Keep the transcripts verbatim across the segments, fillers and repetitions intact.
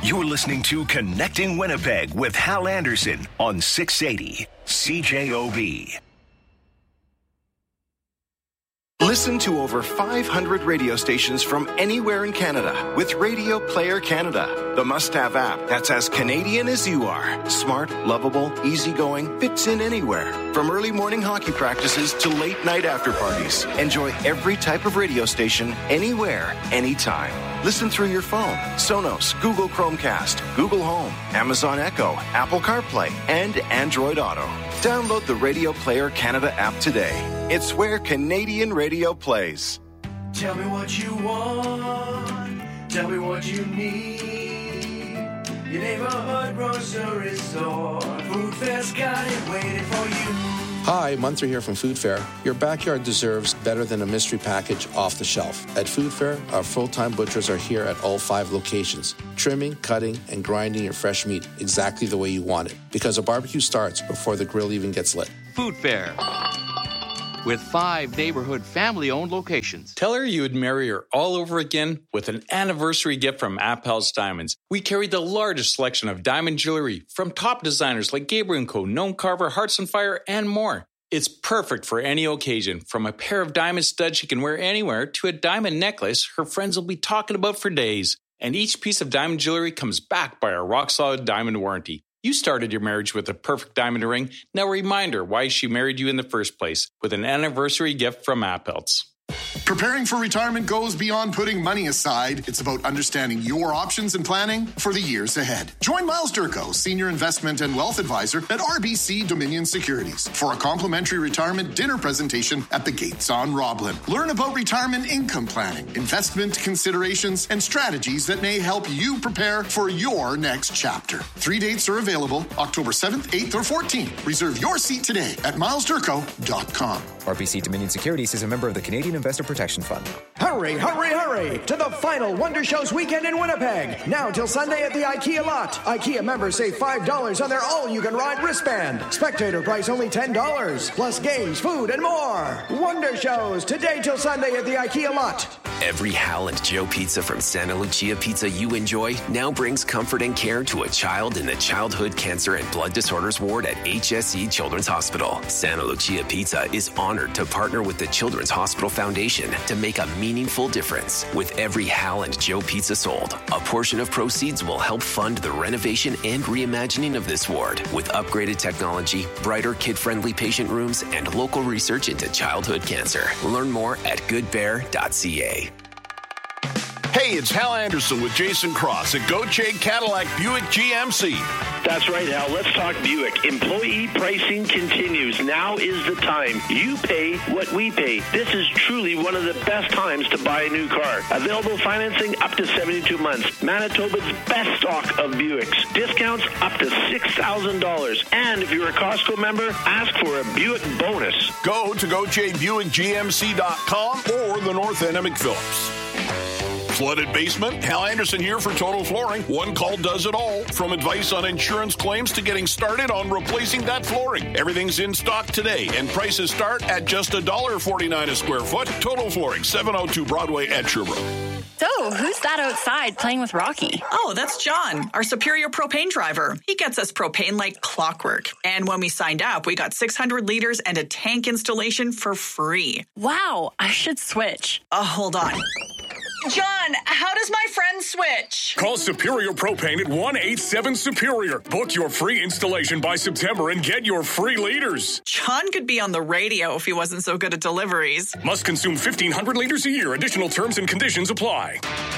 You're listening to Connecting Winnipeg with Hal Anderson on six eighty C J O B. Listen to over five hundred radio stations from anywhere in Canada with Radio Player Canada, the must-have app that's as Canadian as you are. Smart, lovable, easygoing, fits in anywhere. From early morning hockey practices to late night after parties. Enjoy every type of radio station, anywhere, anytime. Listen through your phone, Sonos, Google Chromecast, Google Home, Amazon Echo, Apple CarPlay, and Android Auto. Download the Radio Player Canada app today. It's where Canadian radio plays. Tell me what you want. Tell me what you need. Your neighborhood grocery store. Food Fair's got it waiting for you. Hi, Munther here from Food Fair. Your backyard deserves better than a mystery package off the shelf. At Food Fair, our full-time butchers are here at all five locations, trimming, cutting, and grinding your fresh meat exactly the way you want it. Because a barbecue starts before the grill even gets lit. Food Fair. With five neighborhood family-owned locations. Tell her you would marry her all over again with an anniversary gift from Appel's Diamonds. We carry the largest selection of diamond jewelry from top designers like Gabriel and Co., Gnome Carver, Hearts on Fire, and more. It's perfect for any occasion, from a pair of diamond studs she can wear anywhere to a diamond necklace her friends will be talking about for days. And each piece of diamond jewelry comes backed by our rock-solid diamond warranty. You started your marriage with a perfect diamond ring. Now remind her why she married you in the first place with an anniversary gift from Appel's. Preparing for retirement goes beyond putting money aside. It's about understanding your options and planning for the years ahead. Join Miles Durko, Senior Investment and Wealth Advisor at R B C Dominion Securities, for a complimentary retirement dinner presentation at the Gates on Roblin. Learn about retirement income planning, investment considerations, and strategies that may help you prepare for your next chapter. Three dates are available, October seventh, eighth, or fourteenth. Reserve your seat today at miles durko dot com. R B C Dominion Securities is a member of the Canadian Investor Protection Fund. Hurry, hurry, hurry to the final Wonder Shows weekend in Winnipeg. Now till Sunday at the IKEA lot. IKEA members save five dollars on their all-you-can-ride wristband. Spectator price only ten dollars. Plus games, food, and more. Wonder Shows today till Sunday at the IKEA lot. Every Hal and Joe pizza from Santa Lucia Pizza you enjoy now brings comfort and care to a child in the Childhood Cancer and Blood Disorders Ward at H S E Children's Hospital. Santa Lucia Pizza is honored to partner with the Children's Hospital Foundation to make a meaningful difference. With every Hal and Joe pizza sold, a portion of proceeds will help fund the renovation and reimagining of this ward with upgraded technology, brighter kid-friendly patient rooms, and local research into childhood cancer. Learn more at good bear dot c a. Hey, it's Hal Anderson with Jason Cross at Gauthier Cadillac Buick G M C. That's right, Hal. Let's talk Buick. Employee pricing continues. Now is the time. You pay what we pay. This is truly one of the best times to buy a new car. Available financing up to seventy-two months. Manitoba's best stock of Buicks. Discounts up to six thousand dollars. And if you're a Costco member, ask for a Buick bonus. Go to Gauthier Buick G M C dot com or the North End of McPhillips. Flooded basement? Hal Anderson here for Total Flooring. One call does it all. From advice on insurance claims to getting started on replacing that flooring. Everything's in stock today, and prices start at just one dollar forty-nine a square foot. Total Flooring, seven oh two Broadway at Sherbrooke. So, who's that outside playing with Rocky? Oh, that's John, our Superior propane driver. He gets us propane like clockwork. And when we signed up, we got six hundred liters and a tank installation for free. Wow, I should switch. Oh, hold on. John, how does my friend switch? Call Superior Propane at one eight seven Superior. Book your free installation by September and get your free liters. John could be on the radio if he wasn't so good at deliveries. Must consume fifteen hundred liters a year. Additional terms and conditions apply.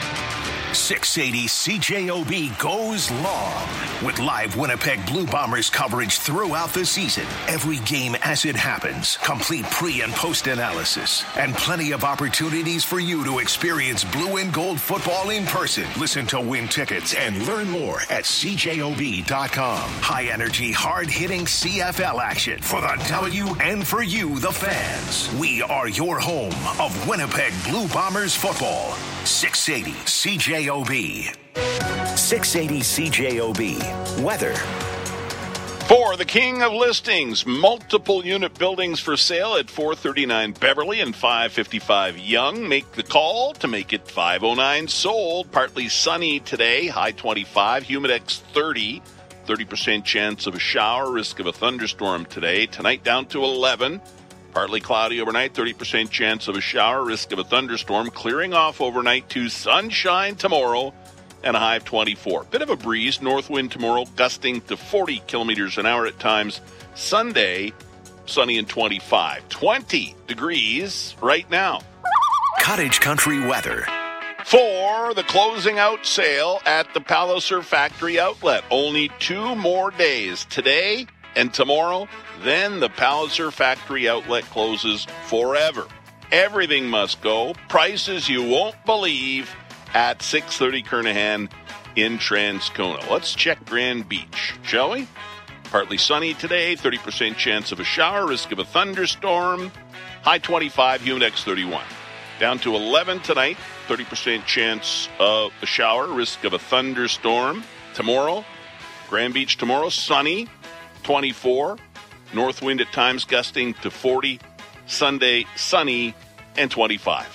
six eighty C J O B goes long with live Winnipeg Blue Bombers coverage throughout the season. Every game as it happens, complete pre- and post-analysis, and plenty of opportunities for you to experience blue and gold football in person. Listen to win tickets and learn more at C J O B dot com. High-energy, hard-hitting C F L action for the W and for you, the fans. We are your home of Winnipeg Blue Bombers football. six eighty C J O B. six eighty C J O B. Weather. For the king of listings, multiple unit buildings for sale at four thirty-nine Beverly and five fifty-five Young. Make the call to make it five oh nine sold. Partly sunny today, high twenty-five, humidex thirty, thirty percent chance of a shower, risk of a thunderstorm today. Tonight down to eleven, partly cloudy overnight, thirty percent chance of a shower, risk of a thunderstorm. Clearing off overnight to sunshine tomorrow. And a high of twenty-four. Bit of a breeze. North wind tomorrow, gusting to forty kilometers an hour at times. Sunday, sunny and twenty-five. twenty degrees right now. Cottage Country weather. For the closing out sale at the Palliser Factory Outlet. Only two more days. Today and tomorrow. Then the Palliser Factory Outlet closes forever. Everything must go. Prices you won't believe. At six thirty Kernahan in Transcona. Let's check Grand Beach, shall we? Partly sunny today, thirty percent chance of a shower, risk of a thunderstorm, high twenty-five, humidex thirty-one. Down to eleven tonight, thirty percent chance of a shower, risk of a thunderstorm. Tomorrow, Grand Beach tomorrow, sunny, twenty-four, north wind at times gusting to forty, Sunday, sunny, and twenty-five.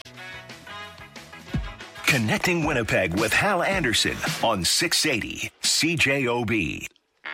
Connecting Winnipeg with Hal Anderson on six eighty C J O B.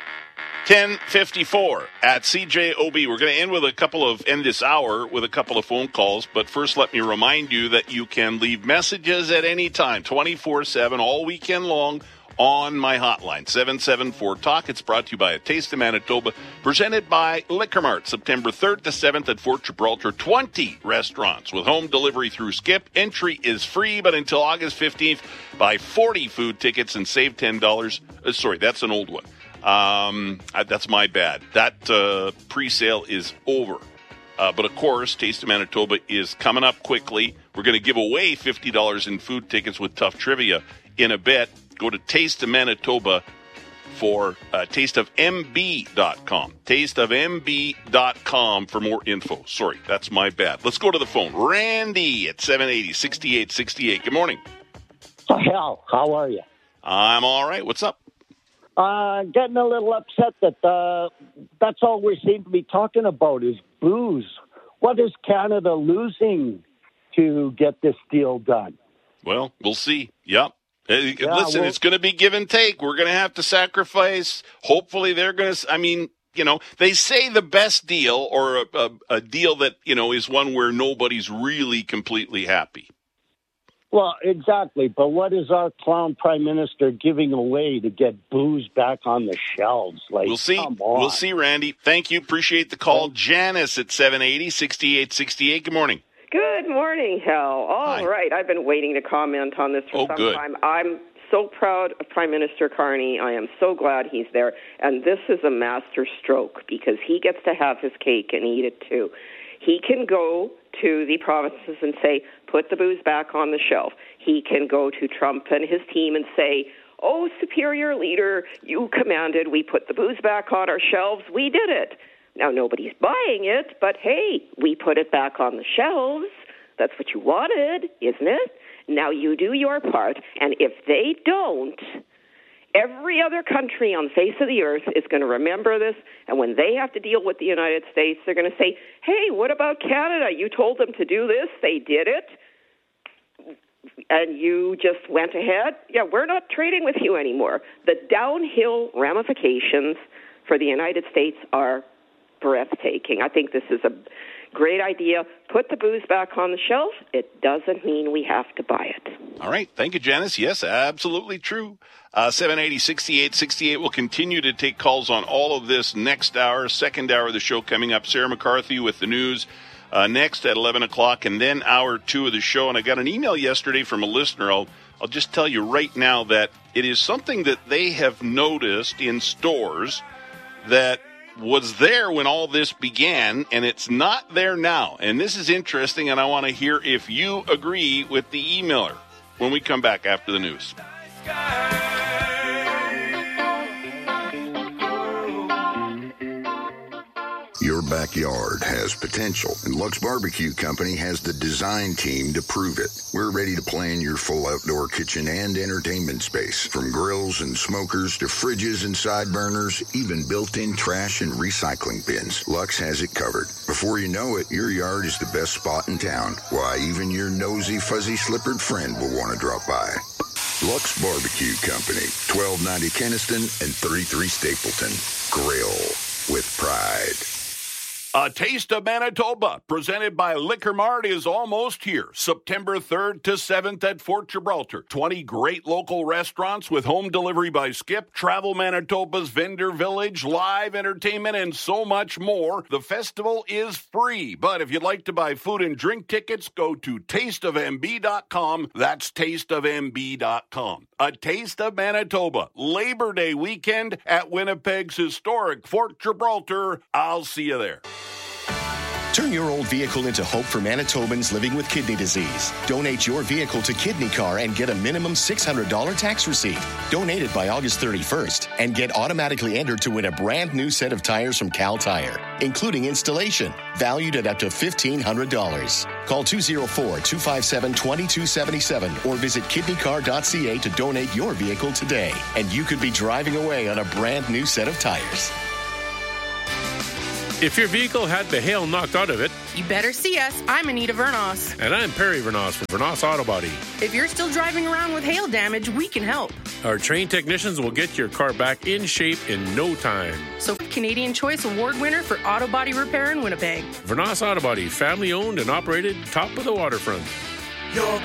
ten fifty-four at C J O B. We're going to end with a couple of end this hour with a couple of phone calls, but first let me remind you that you can leave messages at any time, twenty-four seven, all weekend long, on my hotline, seven seven four talk. It's brought to you by A Taste of Manitoba, presented by Liquor Mart, September third to seventh at Fort Gibraltar. twenty restaurants with home delivery through Skip. Entry is free, but until August fifteenth, buy forty food tickets and save ten dollars. Uh, sorry, that's an old one. Um, that's my bad. That uh, pre-sale is over. Uh, but, of course, Taste of Manitoba is coming up quickly. We're going to give away fifty dollars in food tickets with Tough Trivia in a bit. Go to Taste of Manitoba for uh, taste of m b dot com. taste of m b dot com for more info. Sorry, that's my bad. Let's go to the phone. Randy at seven eighty, sixty-eight sixty-eight. Good morning. Hal, how are you? I'm all right. What's up? Uh, getting a little upset that uh, that's all we seem to be talking about is booze. What is Canada losing to get this deal done? Well, we'll see. Yep. Yeah, Listen, well, it's going to be give and take. We're going to have to sacrifice. Hopefully they're going to, I mean, you know, they say the best deal or a, a, a deal that, you know, is one where nobody's really completely happy. Well, exactly. But what is our clown prime minister giving away to get booze back on the shelves? Like, we'll see. Come on. We'll see, Randy. Thank you. Appreciate the call. Janice at seven eighty, sixty-eight sixty-eight. Good morning. Good morning, Hal. All Hi. right. I've been waiting to comment on this for Oh, some good. time. I'm so proud of Prime Minister Carney. I am so glad he's there. And this is a master stroke because he gets to have his cake and eat it too. He can go to the provinces and say, put the booze back on the shelf. He can go to Trump and his team and say, oh, superior leader, you commanded we put the booze back on our shelves. We did it. Now, nobody's buying it, but hey, we put it back on the shelves. That's what you wanted, isn't it? Now you do your part, and if they don't, every other country on the face of the earth is going to remember this, and when they have to deal with the United States, they're going to say, hey, what about Canada? You told them to do this. They did it, and you just went ahead. Yeah, we're not trading with you anymore. The downhill ramifications for the United States are breathtaking. I think this is a great idea. Put the booze back on the shelf. It doesn't mean we have to buy it. All right. Thank you, Janice. Yes, absolutely true. Uh, seven eighty, sixty-eight sixty-eight. We'll continue to take calls on all of this next hour, second hour of the show coming up. Sarah McCarthy with the news uh, next at eleven o'clock, and then hour two of the show. And I got an email yesterday from a listener. I'll, I'll just tell you right now that it is something that they have noticed in stores that was there when all this began, and it's not there now. And this is interesting, and I want to hear if you agree with the emailer when we come back after the news. Your backyard has potential, and Lux Barbecue Company has the design team to prove it. We're ready to plan your full outdoor kitchen and entertainment space, from grills and smokers to fridges and side burners, even built-in trash and recycling bins. Lux has it covered. Before you know it, your yard is the best spot in town. Why, even your nosy, fuzzy-slippered friend will want to drop by. Lux Barbecue Company, twelve ninety Keniston and thirty-three Stapleton. Grill with pride. A Taste of Manitoba, presented by Liquor Mart, is almost here. September third to seventh at Fort Gibraltar. twenty great local restaurants with home delivery by Skip, Travel Manitoba's Vendor Village, live entertainment, and so much more. The festival is free, but if you'd like to buy food and drink tickets, go to taste of m b dot com. That's taste of m b dot com. A Taste of Manitoba, Labor Day weekend at Winnipeg's historic Fort Gibraltar. I'll see you there. Turn your old vehicle into hope for Manitobans living with kidney disease. Donate your vehicle to Kidney Car and get a minimum six hundred dollars tax receipt. Donate it by August thirty-first and get automatically entered to win a brand new set of tires from Cal Tire, including installation, valued at up to fifteen hundred dollars. Call two oh four, two five seven, two two seven seven or visit kidney car dot c a to donate your vehicle today. And you could be driving away on a brand new set of tires. If your vehicle had the hail knocked out of it, you better see us. I'm Anita Vernos. And I'm Perry Vernos from Vernos Auto Body. If you're still driving around with hail damage, we can help. Our trained technicians will get your car back in shape in no time. So, Canadian Choice Award winner for auto body repair in Winnipeg. Vernos Auto Body, family owned and operated, top of the waterfront. Your